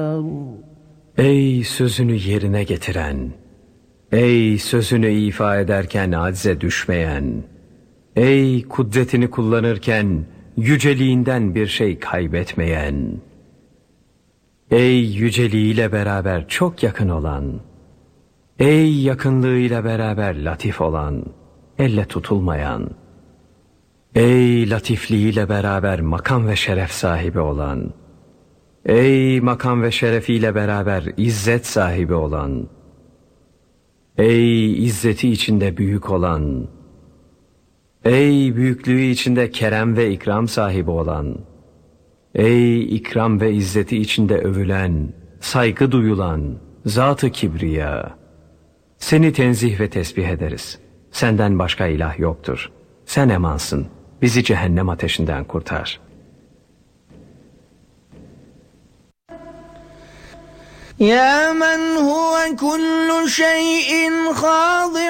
Ey sözünü yerine getiren, ey sözünü ifa ederken acze düşmeyen, ey kudretini kullanırken yüceliğinden bir şey kaybetmeyen, ey yüceliğiyle beraber çok yakın olan, ey yakınlığıyla beraber latif olan, elle tutulmayan, ey latifliğiyle beraber makam ve şeref sahibi olan, ey makam ve şerefiyle beraber izzet sahibi olan, ey izzeti içinde büyük olan, ey büyüklüğü içinde kerem ve ikram sahibi olan, ey ikram ve izzeti içinde övülen, saygı duyulan, zat-ı kibriya, seni tenzih ve tesbih ederiz. Senden başka ilah yoktur. Sen emansın. Bizi cehennem ateşinden kurtar. Ya men huve kullu şeyin hadir